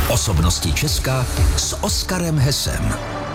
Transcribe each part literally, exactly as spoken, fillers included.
Osobnosti Česka s Oskarem Hesem.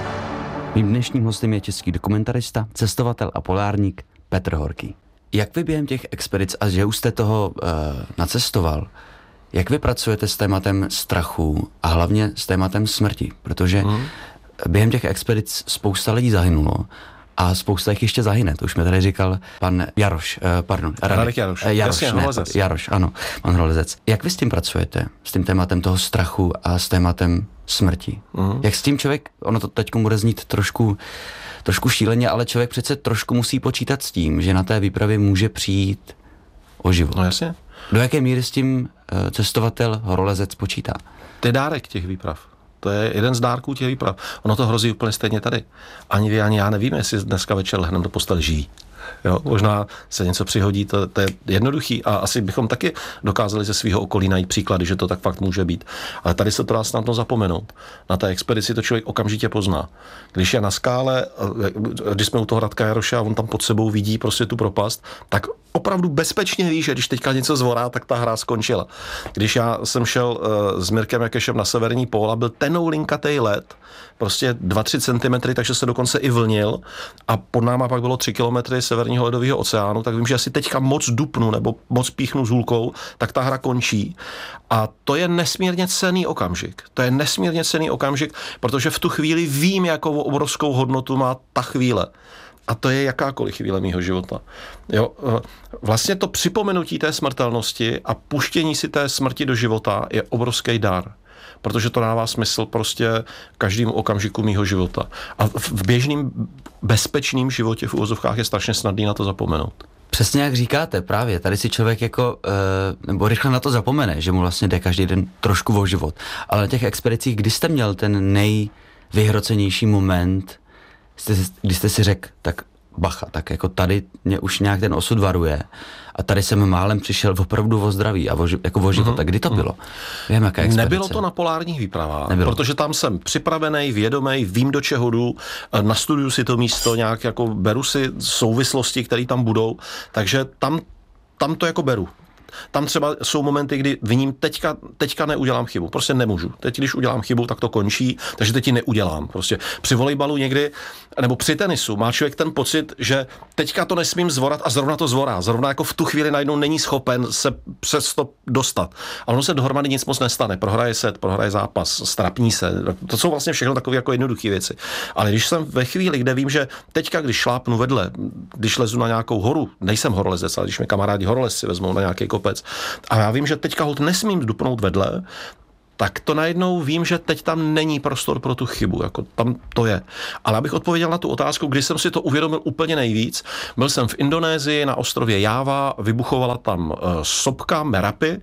Mým dnešním hostem je český dokumentarista, cestovatel a polárník Petr Horký. Jak vy během těch expedic, a že už jste toho uh, nacestoval, jak vy pracujete s tématem strachu a hlavně s tématem smrti? Protože mm. během těch expedic spousta lidí zahynulo a spousta jich ještě zahyne. To už mi tady říkal pan Jaroš, uh, pardon, Radek Jaroš. Uh, Jaroš, Jasně, ne, Holezec. Jaroš, ano, pan Holezec. Jak vy s tím pracujete? S tím tématem toho strachu a s tématem smrti? Mm. Jak s tím člověk, ono to teď bude znít trošku, trošku šíleně, ale člověk přece trošku musí počítat s tím, že na té výpravě může přijít o život. No jasně. Do jaké míry s tím uh, cestovatel, horolezec počítá? To je dárek těch výprav. To je jeden z dárků těch výprav. Ono to hrozí úplně stejně tady. Ani vy, ani já nevíme, jestli dneska večer lehneme do postele živí. Jo, možná se něco přihodí, to, to je jednoduchý a asi bychom taky dokázali ze svého okolí najít příklady, že to tak fakt může být. Ale tady se to dá snadno zapomenout. Na té expedici to člověk okamžitě pozná. Když je na skále, když jsme u toho Radka Jaroše a on tam pod sebou vidí prostě tu propast, tak opravdu bezpečně ví, že když teďka něco zvorá, tak ta hra skončila. Když já jsem šel uh, s Mirkem Jakešem na severní pól a byl tenou linkatej led, prostě dva tři centimetry, takže se dokonce i vlnil a pod náma pak bylo tři kilometry severního ledového oceánu, tak vím, že asi teďka moc dupnu nebo moc píchnu s hůlkou, tak ta hra končí. A to je nesmírně cenný okamžik. To je nesmírně cenný okamžik, protože v tu chvíli vím, jakou obrovskou hodnotu má ta chvíle. A to je jakákoliv chvíle mýho života. Jo, vlastně to připomenutí té smrtelnosti a puštění si té smrti do života je obrovský dar. Protože to dává smysl prostě každému okamžiku mýho života. A v běžném bezpečném životě v uvozovkách je strašně snadný na to zapomenout. Přesně jak říkáte, právě. Tady si člověk jako, e, nebo rychle na to zapomene, že mu vlastně jde každý den trošku o život. Ale na těch expedicích, kdy jste měl ten nejvyhrocenější moment, jste, kdy jste si řekl, tak bacha, tak jako tady mě už nějak ten osud varuje a tady jsem málem přišel opravdu o zdraví a o, jako o život. Mm-hmm. Tak kdy to bylo? Vím, jaká expedice. Nebylo to na polárních výpravách, Nebylo. Protože tam jsem připravený, vědomý, vím, do čeho jdu, nastuduju si to místo, nějak jako beru si souvislosti, které tam budou, takže tam, tam to jako beru. Tam třeba jsou momenty, kdy viním, teďka, teďka neudělám chybu, prostě nemůžu. Teď, když udělám chybu, tak to končí, takže teď ji neudělám. Prostě při volejbalu někdy, nebo při tenisu, má člověk ten pocit, že teďka to nesmím zvorat a zrovna to zvorá. Zrovna jako v tu chvíli najednou není schopen se přes to dostat. A ono se dohromady nic moc nestane. Prohraje set, prohraje zápas, strapní se. To jsou vlastně všechno takové jako jednoduché věci. Ale když jsem ve chvíli, kde vím, že teďka, když šlápnu vedle, když lezu na nějakou horu, nejsem horolezec, ale když mě kamarádi horolezci vezmou na nějaký kopec, a já vím, že teďka holt nesmím dupnout vedle, tak to najednou vím, že teď tam není prostor pro tu chybu, jako tam to je. Ale abych odpověděl na tu otázku, kdy jsem si to uvědomil úplně nejvíc, byl jsem v Indonésii na ostrově Jáva, vybuchovala tam uh, sopka Merapi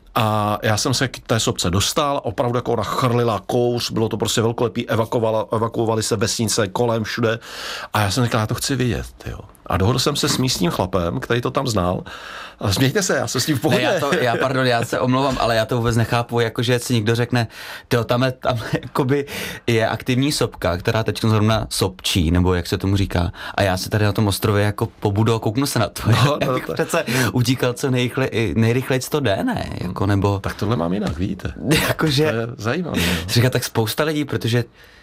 a já jsem se k té sopce dostal, opravdu jako ona chrlila kouř, bylo to prostě velkolepý, evakuovali se vesnice kolem všude a já jsem říkal, já to chci vidět, jo. A dohodl jsem se s místním chlapem, který to tam znal. A smějte se, já jsem s tím v pohodě. Ne, já, to, já, pardon, já se omlouvám, ale já to vůbec nechápu, jakože si někdo řekne, tyjo, tam, je, tam jakoby je aktivní sopka, která teď zrovna sopčí, nebo jak se tomu říká. A já se tady na tom ostrově jako pobudu a kouknu se na to. No, já bych no, přece utíkal co nejrychleji, nejrychleji to jde, ne? Jako, nebo... Tak tohle mám jinak, vidíte. Jakože... To je zajímavé. No. Říká tak spousta lidí, protože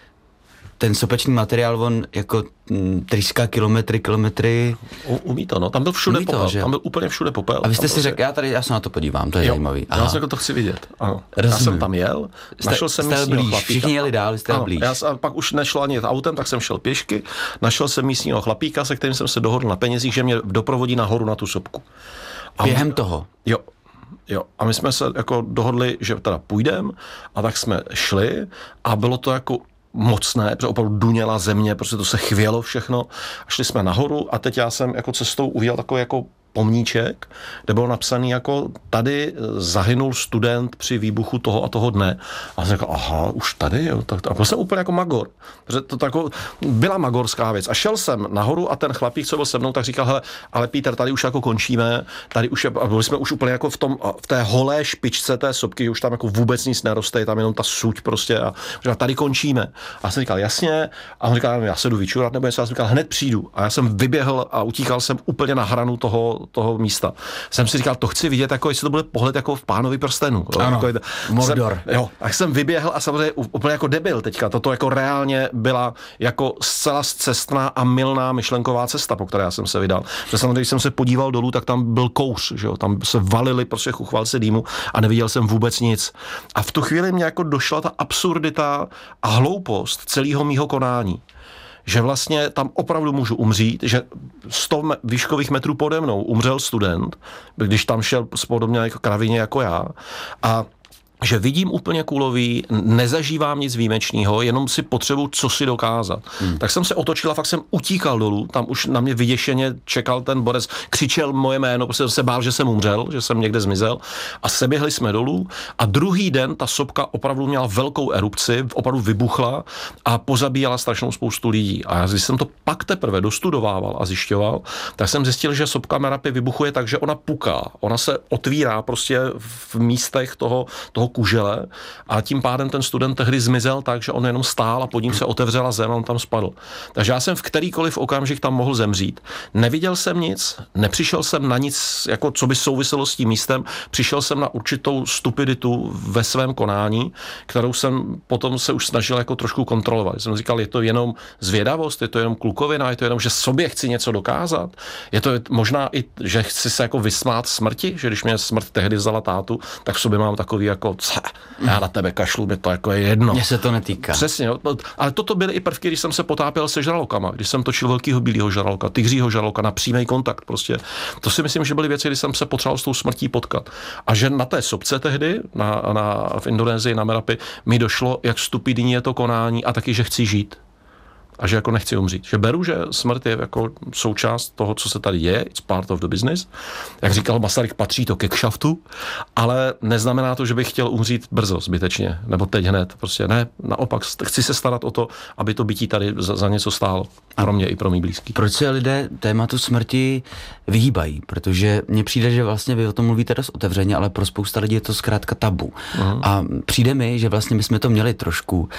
ten sopečný materiál, on jako trýská kilometry, kilometry. U, umí to, no. Tam byl všude umí popel. To, tam byl úplně všude popel. A vy jste tam si prostě... řekl, já tady, já se na to podívám, to je jo, zajímavý. Aha. Já jsem jako to chci vidět. Ano. Já jsem tam jel, jste, našel jsem jste místního blíž, chlapíka. Všichni jeli dál, jste ano, blíž. Já jsem, pak už nešlo ani autem, tak jsem šel pěšky, našel jsem místního chlapíka, se kterým jsem se dohodl na penězích, že mě doprovodí nahoru na tu sopku. A během on... toho? Jo. Jo, a my jsme se jako dohodli, že teda půjdem a tak jsme šli a bylo to jako mocné, protože opravdu duněla země, prostě to se chvělo všechno. A šli jsme nahoru a teď já jsem jako cestou uviděl takový jako pomníček, kde bylo napsaný jako tady zahynul student při výbuchu toho a toho dne. A jsem řekl, aha, už tady, jo. Tak, a byl jsem úplně jako magor. Protože to tako, byla magorská věc. A šel jsem nahoru a ten chlapík, co byl se mnou, tak říkal, hele, ale Peter, tady už jako končíme, tady už je, a byli jsme už úplně jako v tom, v té holé špičce té sopky, už tam jako vůbec nic neroste, je tam jenom ta suť prostě a říkal, tady končíme. A já jsem říkal, jasně, a on říkal, já se jdu vyčurat, nebo něco, já jsem říkal, hned přijdu. A já jsem vyběhl a utíkal jsem úplně na hranu toho toho místa, jsem si říkal, to chci vidět, jako jestli to bude pohled jako v Pánovi prstenu. Ano, jako, Mordor. Jsem, jo, a jsem vyběhl a samozřejmě úplně jako debil teďka. Toto jako reálně byla jako zcela cestná a mylná myšlenková cesta, po které já jsem se vydal. Protože samozřejmě, když jsem se podíval dolů, tak tam byl kouř, že jo? Tam se valili prostě chuchvalci dýmu a neviděl jsem vůbec nic. A v tu chvíli mě jako došla ta absurdita a hloupost celého mýho konání. Že vlastně tam opravdu můžu umřít, že sto výškových metrů pode mnou umřel student, když tam šel podobně jako kravině jako já, a že vidím úplně kulový, nezažívám nic výjimečného, jenom si potřebuji co si dokázat. Hmm. Tak jsem se otočil a fakt jsem utíkal dolů, tam už na mě vyděšeně čekal ten borec, křičel moje jméno, protože se bál, že jsem umřel, že jsem někde zmizel, a seběhli jsme dolů a druhý den ta sopka opravdu měla velkou erupci, opravdu vybuchla a pozabíjala strašnou spoustu lidí. A když jsem to pak teprve dostudovával a zjišťoval, tak jsem zjistil, že sopka Merapi vybuchuje tak, že ona puká, ona se otvírá prostě v místech toho, toho kužele a tím pádem ten student tehdy zmizel tak, že on jenom stál a pod ním se otevřela zem a on tam spadl. Takže já jsem v kterýkoliv okamžik tam mohl zemřít. Neviděl jsem nic, nepřišel jsem na nic, jako co by souviselo s tím místem, přišel jsem na určitou stupiditu ve svém konání, kterou jsem potom se už snažil jako trošku kontrolovat. Jsem říkal, je to jenom zvědavost, je to jenom klukovina, je to jenom, že sobě chci něco dokázat, je to možná i, že chci se jako vysmát smrti, že když mě smrt tehdy vzala tátu, tak v sobě mám takový jako já na tebe kašlu, mi to jako je jedno. Mně se to netýká. Přesně, no, ale toto byly i prvky, když jsem se potápěl se žralokama, když jsem točil velkýho bílého žraloka, tygřího žraloka na přímý kontakt prostě. To si myslím, že byly věci, kdy jsem se potřeboval s tou smrtí potkat. A že na té sopce tehdy, na, na, v Indonésii, na Merapi, mi došlo, jak stupidní je to konání a taky, že chci žít. A že jako nechci umřít. Že beru, že smrt je jako součást toho, co se tady je, it's part of the business. Jak říkal Masaryk, patří to ke kšaftu, ale neznamená to, že bych chtěl umřít brzo, zbytečně, nebo teď hned. Prostě ne, naopak, chci se starat o to, aby to bytí tady za, za něco stálo. Pro mě i pro mý blízký. Proč se lidé tématu smrti vyhýbají? Protože mně přijde, že vlastně vy o tom mluvíte dost otevřeně, ale pro spousta lidí je to zkrátka tabu. Uh-huh. A přijde mi, že vlastně my jsme to měli trošku uh,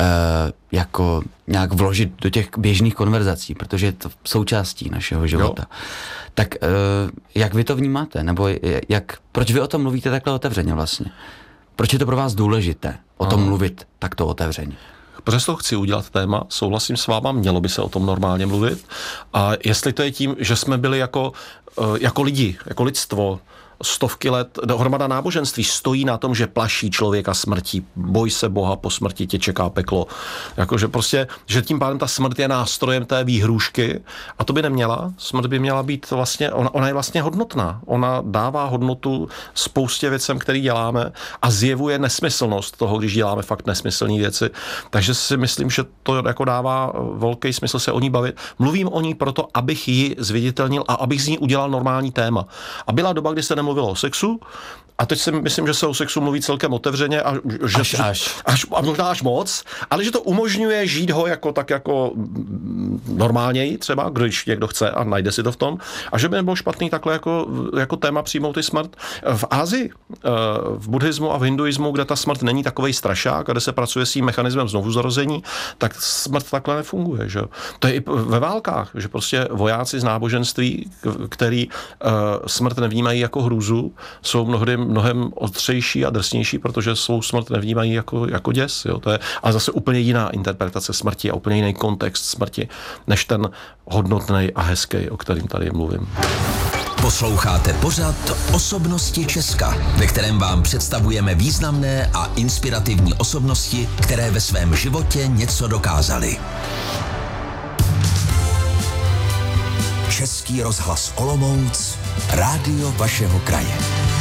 jako nějak vložit do těch běžných konverzací, protože je to součástí našeho života. Jo. Tak uh, jak vy to vnímáte? Nebo jak, proč vy o tom mluvíte takhle otevřeně vlastně? Proč je to pro vás důležité o tom uh-huh. mluvit takto otevřeně? Přesto chci udělat téma, souhlasím s váma, mělo by se o tom normálně mluvit. A jestli to je tím, že jsme byli jako, jako lidi, jako lidstvo, stovky let, hromada náboženství stojí na tom, že plaší člověka smrtí, boj se Boha, po smrti tě čeká peklo. Jakože prostě, že tím pádem ta smrt je nástrojem té výhrůžky a to by neměla. Smrt by měla být vlastně, ona, ona je vlastně hodnotná. Ona dává hodnotu spoustě věcem, které děláme a zjevuje nesmyslnost toho, když děláme fakt nesmyslné věci. Takže si myslím, že to jako dává velký smysl se o ní bavit. Mluvím o ní proto, abych ji zviditelnil a abych z ní udělal normální téma. A byla doba, kdy se nemluvilo o sexu, a teď si myslím, že se o sexu mluví celkem otevřeně a, že, až, až. Až, a možná až moc, ale že to umožňuje žít ho jako tak jako normálněji třeba, když někdo chce a najde si to v tom, a že by nebylo špatný takhle jako, jako téma přijmout i smrt. V Asii, v buddhismu a v hinduismu, kde ta smrt není takovej strašák, kde se pracuje s tím mechanismem znovuzarození, tak smrt takhle nefunguje. Že? To je i ve válkách, že prostě vojáci z náboženství, který uh, smrt nevnímají jako hrůzu, jsou mnohdy mnohem ostřejší a drsnější, protože svou smrt nevnímají jako, jako děs. Jo? To je ale zase úplně jiná interpretace smrti a úplně jiný kontext smrti, než ten hodnotný a hezký, o kterým tady mluvím. Posloucháte pořad Osobnosti Česka, ve kterém vám představujeme významné a inspirativní osobnosti, které ve svém životě něco dokázaly. Český rozhlas Olomouc, rádio vašeho kraje.